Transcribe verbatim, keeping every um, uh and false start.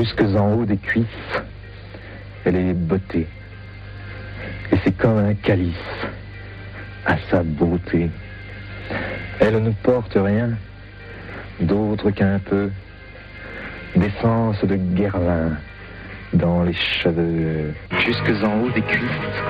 Jusque en haut des cuisses, elle est beauté. Et c'est comme un calice à sa beauté. Elle ne porte rien d'autre qu'un peu d'essence de guerlin dans les cheveux. Jusque en haut des cuisses,